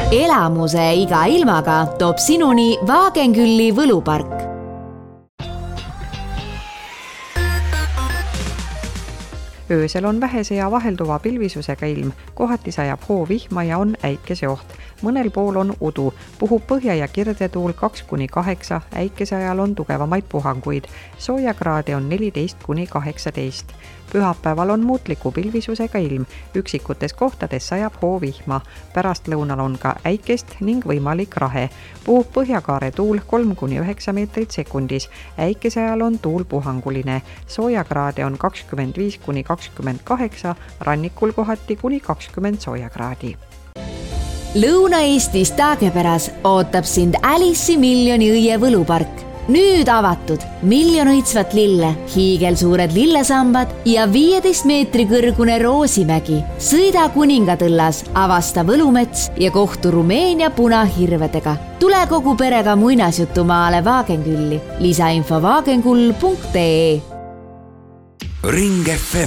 Elamuse iga ilmaga toob sinuni Vaagenkülli võlupark. Öösel on vähese ja vahelduva pilvisusega ilm, kohati sajab hoovihma ja on äikeseoht. Mõnel pool on udu, puhub põhja- ja kirdetuul 2-8, äikese ajal on tugevamaid puhanguid. Soojakraade on 14-18. Pühapäeval on muutliku pilvisusega ilm, üksikutes kohtades sajab hoovihma. Pärastlõunal on ka äikest ning võimalik rahe. Puhub põhjakaare tuul 3-9 meetrit sekundis. Äikese ajal on tuul puhanguline. Soojakraade on 25-28, rannikul kohati kuni 20 soojakraadi. Lõuna-Eestis Taagepäras ootab sind Alice'i miljoni õie võlupark. Nüüd avatud 1 miljon õitsvat lille, hiigelsuured lillesambad ja 15 meetri kõrgune Roosimägi. Sõida Kuningatõllas, avasta võlumets ja kohtu Rumeenia punahirvedega. Tule kogu perega muinasjutumaale Vaagenkülli. Lisainfo vaagenkull.ee. Ring FM.